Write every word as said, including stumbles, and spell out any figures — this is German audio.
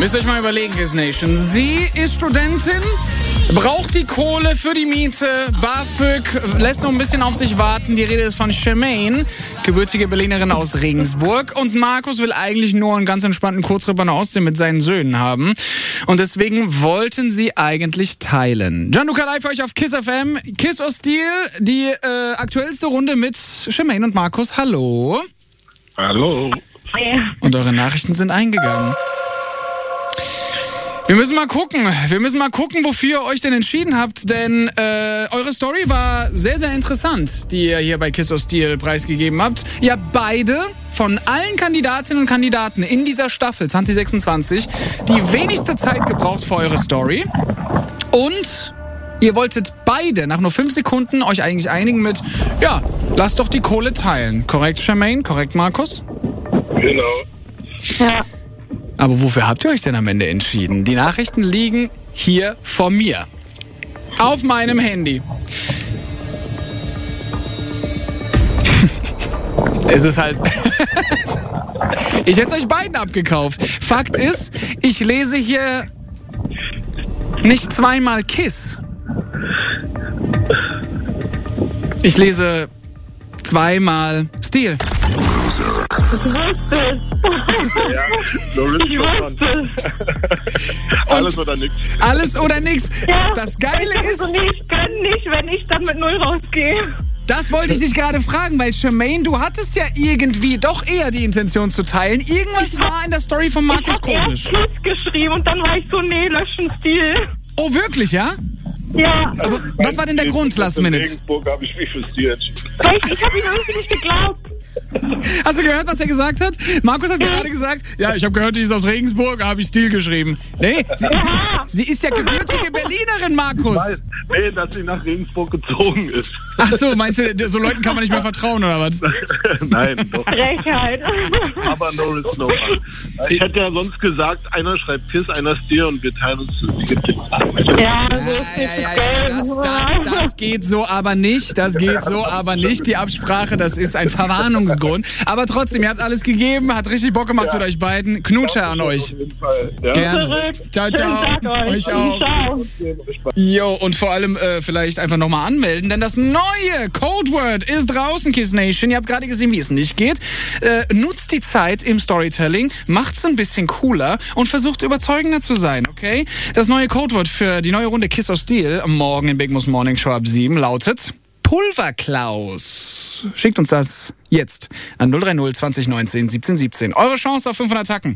Müsst ihr euch mal überlegen, Kiss Nation. Sie ist Studentin, braucht die Kohle für die Miete, BAföG, lässt noch ein bisschen auf sich warten. Die Rede ist von Charmaine, gebürtige Berlinerin aus Regensburg. Und Markus will eigentlich nur einen ganz entspannten Kurztrip an der Ostsee mit seinen Söhnen haben. Und deswegen wollten sie eigentlich teilen. Gianluca live für euch auf Kiss F M. Kiss or Steel, die äh, aktuellste Runde mit Charmaine und Markus. Hallo. Hallo. Und eure Nachrichten sind eingegangen. Wir müssen mal gucken, wir müssen mal gucken, wofür ihr euch denn entschieden habt, denn äh, eure Story war sehr, sehr interessant, die ihr hier bei Kiss or Steel preisgegeben habt. Ihr habt beide von allen Kandidatinnen und Kandidaten in dieser Staffel zwanzig sechsundzwanzig die wenigste Zeit gebraucht für eure Story und ihr wolltet beide nach nur fünf Sekunden euch eigentlich einigen mit, ja, lasst doch die Kohle teilen. Korrekt, Charmaine? Korrekt, Markus? Genau. Ja. Aber wofür habt ihr euch denn am Ende entschieden? Die Nachrichten liegen hier vor mir. Auf meinem Handy. Es ist halt... Ich hätte es euch beiden abgekauft. Fakt ist, ich lese hier nicht zweimal Kiss. Ich lese zweimal Steel. Ich wusste es. Ja, so ist Ich es wusste es. Alles oder nichts. Alles oder nichts. Ja, Das Geile ist... Also nicht, können nicht, wenn ich dann mit Null rausgehe. Das wollte ich dich gerade fragen, weil Charmaine, du hattest ja irgendwie doch eher die Intention zu teilen. Irgendwas war in der Story von Ich Markus hab komisch. erst Kiss geschrieben und dann war ich so, nee, löschen Stil. Oh, wirklich, ja? Ja, Aber was war denn der Grund, Last In Minute? Regensburg habe ich mich für Stil entschieden. weil ich, ich hab ihm irgendwie nicht geglaubt. Hast du gehört, was er gesagt hat? Markus hat gerade gesagt, ja, ich habe gehört, die ist aus Regensburg, da habe ich Stil geschrieben. Nee, sie, sie, sie ist ja gebürtige Berlinerin, Markus. Nein, nee, dass sie nach Regensburg gezogen ist. Ach so, meinst du, so Leuten kann man nicht mehr vertrauen, oder was? Nein, doch. Frechheit. Aber no risk, no fun. Ich hätte ja sonst gesagt, einer schreibt Kiss, einer Stil und wir teilen uns die Getränke. Ja, so Ja, ist ja, ja, ja, das, das, das geht so aber nicht, das geht so aber nicht. Die Absprache, das ist ein Verwarnungsgrund. Aber trotzdem, ihr habt alles gegeben, hat richtig Bock gemacht Ja. mit euch beiden. Knutsche an euch. Auf jeden Fall. Ja. Gerne. Zurück. Ciao, Schönen ciao. Tag euch. Euch auch. Ciao. Jo, und vor allem äh, vielleicht einfach nochmal anmelden, denn das neue Codeword ist draußen, Kiss Nation. Ihr habt gerade gesehen, wie es nicht geht. Äh, nutzt die Zeit im Storytelling, macht's ein bisschen cooler und versucht überzeugender zu sein, okay? Das neue Codewort für die neue Runde Kiss or Steel morgen in Big Moose Morning Show ab sieben lautet Pulverklaus. Schickt uns das jetzt an null drei null zwanzig neunzehn siebzehn siebzehn. Eure Chance auf fünfhundert Tacken.